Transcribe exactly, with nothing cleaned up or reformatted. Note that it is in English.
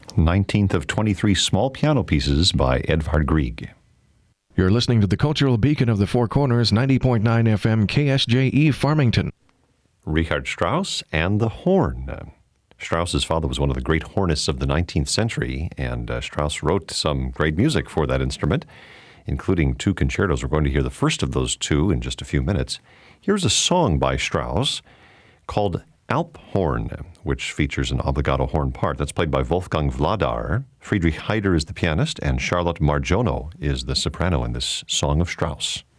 nineteenth of twenty-three small piano pieces by Edvard Grieg. You're listening to the Cultural Beacon of the Four Corners, ninety point nine F M K S J E Farmington. Richard Strauss and the horn. Strauss's father was one of the great hornists of the nineteenth century, and uh, Strauss wrote some great music for that instrument, including two concertos. We're going to hear the first of those two in just a few minutes. Here's a song by Strauss called Alphorn, which features an obligato horn part. That's played by Wolfgang Vladar. Friedrich Heider is the pianist, and Charlotte Marjono is the soprano in this song of Strauss.